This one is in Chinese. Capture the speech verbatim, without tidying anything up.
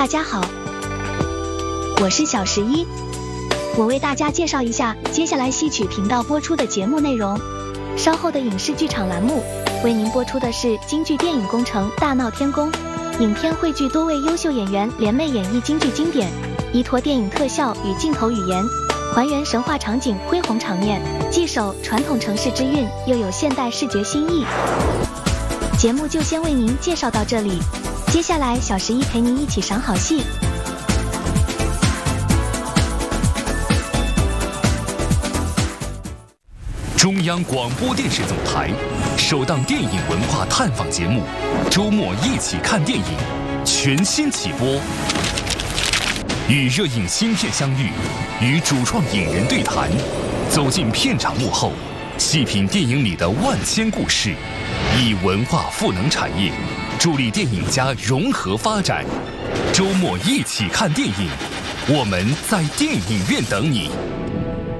大家好，我是小十一，我为大家介绍一下接下来戏曲频道播出的节目内容。稍后的影视剧场栏目为您播出的是京剧电影工程大闹天宫，影片汇聚多位优秀演员联袂演绎京剧经典，依托电影特效与镜头语言，还原神话场景恢宏场面，既守传统城市之韵，又有现代视觉新意。节目就先为您介绍到这里，接下来小十一陪您一起赏好戏。 中央广播电视总台首档电影文化探访节目《周末一起看电影》全新起播，与热映新片相遇，与主创影人对谈，走进片场幕后，细品电影里的万千故事，以文化赋能产业，助力电影家融合发展。周末一起看电影，我们在电影院等你。